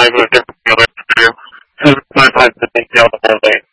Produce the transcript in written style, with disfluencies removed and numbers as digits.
5 or different other to do. So it's not like the big deal the whole day.